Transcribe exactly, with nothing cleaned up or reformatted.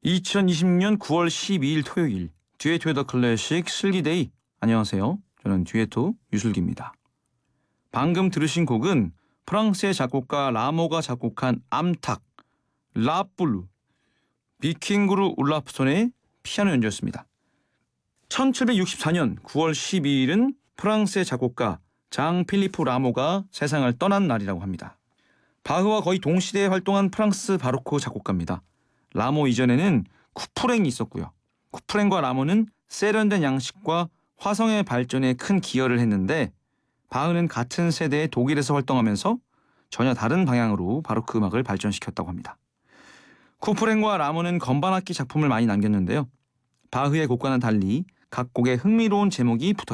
이천이십 년 구월 십이일 토요일 듀엣 웨더 클래식 슬기데이. 안녕하세요. 저는 듀엣토 유슬기입니다. 방금 들으신 곡은 프랑스의 작곡가 라모가 작곡한 암탉, 라뿔루, 비킹그루 울라프손의 피아노 연주였습니다. 천칠백육십사 년 구월 십이일은 프랑스의 작곡가 장 필리프 라모가 세상을 떠난 날이라고 합니다. 바흐와 거의 동시대에 활동한 프랑스 바로크 작곡가입니다. 라모 이전에는 쿠프랭이 있었고요. 쿠프랭과 라모는 세련된 양식과 화성의 발전에 큰 기여를 했는데, 바흐는 같은 세대의 독일에서 활동하면서 전혀 다른 방향으로 바로크 음악을 발전시켰다고 합니다. 쿠프랭과 라모는 건반악기 작품을 많이 남겼는데요. 바흐의 곡과는 달리 각 곡에 흥미로운 제목이 붙어